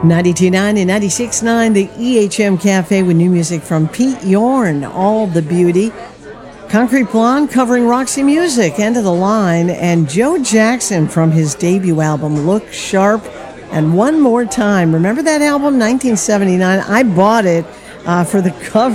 92.9 and 96.9, the EHM Cafe with new music from Pete Yorn, All the Beauty. Concrete Blonde covering Roxy Music, End of the Line, and Joe Jackson from his debut album, Look Sharp, and One More Time. Remember that album, 1979? I bought it for the cover.